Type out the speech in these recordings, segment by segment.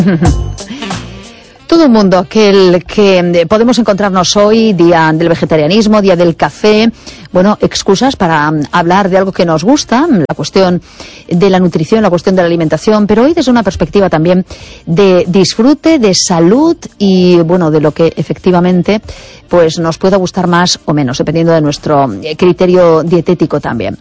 Todo el mundo que podemos encontrarnos hoy, día del vegetarianismo, día del café, bueno, excusas para hablar de algo que nos gusta, la cuestión de la nutrición, la cuestión de la alimentación, pero hoy desde una perspectiva también de disfrute, de salud y, bueno, de lo que efectivamente pues nos pueda gustar más o menos, dependiendo de nuestro criterio dietético también.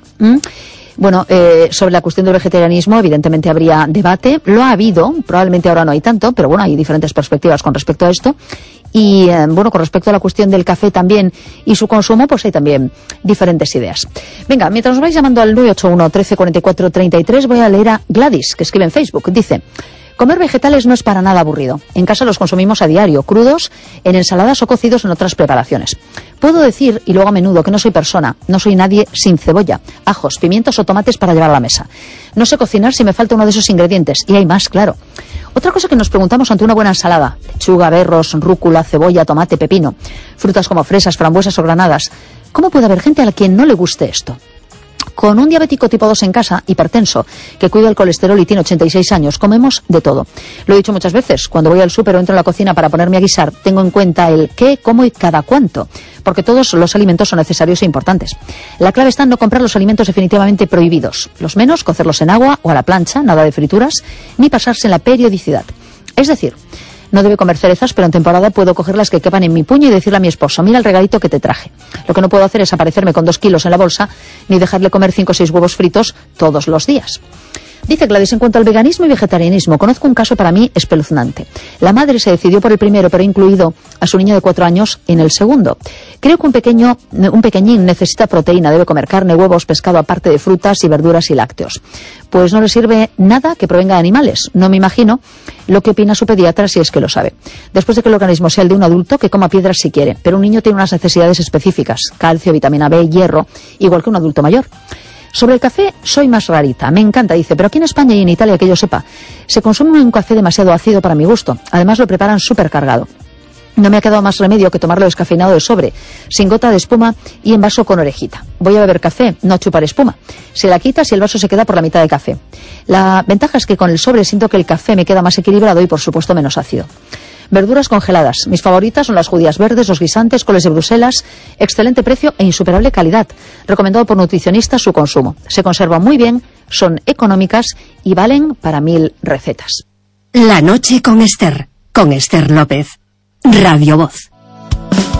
Bueno, sobre la cuestión del vegetarianismo, evidentemente habría debate. Lo ha habido, probablemente ahora no hay tanto, pero bueno, hay diferentes perspectivas con respecto a esto. Y bueno, con respecto a la cuestión del café también y su consumo, pues hay también diferentes ideas. Venga, mientras nos vais llamando al 981 13 44 33, voy a leer a Gladys, que escribe en Facebook. Dice: comer vegetales no es para nada aburrido. En casa los consumimos a diario, crudos, en ensaladas o cocidos en otras preparaciones. Puedo decir, y luego a menudo, que no soy persona, no soy nadie sin cebolla, ajos, pimientos o tomates para llevar a la mesa. No sé cocinar si me falta uno de esos ingredientes, y hay más, claro. Otra cosa que nos preguntamos ante una buena ensalada: lechuga, berros, rúcula, cebolla, tomate, pepino, frutas como fresas, frambuesas o granadas. ¿Cómo puede haber gente a la quien no le guste esto? Con un diabético tipo 2 en casa, hipertenso, que cuida el colesterol y tiene 86 años, comemos de todo. Lo he dicho muchas veces, cuando voy al súper o entro en la cocina para ponerme a guisar, tengo en cuenta el qué, cómo y cada cuánto, porque todos los alimentos son necesarios e importantes. La clave está en no comprar los alimentos definitivamente prohibidos. Los menos, cocerlos en agua o a la plancha, nada de frituras, ni pasarse en la periodicidad. Es decir, no debe comer cerezas, pero en temporada puedo coger las que quepan en mi puño y decirle a mi esposo: mira el regalito que te traje. Lo que no puedo hacer es aparecerme con 2 kilos en la bolsa, ni dejarle comer 5 o 6 huevos fritos todos los días. Dice Gladys: en cuanto al veganismo y vegetarianismo, conozco un caso para mí espeluznante. La madre se decidió por el primero, pero ha incluido a su niño de 4 años en el segundo. Creo que un pequeñín necesita proteína, debe comer carne, huevos, pescado, aparte de frutas y verduras y lácteos. Pues no le sirve nada que provenga de animales. No me imagino lo que opina su pediatra, si es que lo sabe. Después de que el organismo sea el de un adulto, que coma piedras si quiere, pero un niño tiene unas necesidades específicas: calcio, vitamina B, hierro, igual que un adulto mayor. Sobre el café soy más rarita, me encanta, dice, pero aquí en España y en Italia, que yo sepa, se consume un café demasiado ácido para mi gusto. Además lo preparan súper cargado. No me ha quedado más remedio que tomarlo descafeinado de sobre, sin gota de espuma y en vaso con orejita. Voy a beber café, no a chupar espuma. Se la quitas y el vaso se queda por la mitad de café. La ventaja es que con el sobre siento que el café me queda más equilibrado y, por supuesto, menos ácido. Verduras congeladas. Mis favoritas son las judías verdes, los guisantes, coles de Bruselas. Excelente precio e insuperable calidad. Recomendado por nutricionistas su consumo. Se conservan muy bien, son económicas y valen para 1000 recetas. La noche con Esther López. Radio Voz.